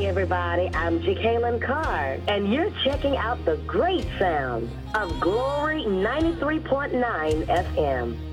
Hey everybody, I'm Jacqueline Carr, and you're checking out the great sounds of Glory 93.9 FM.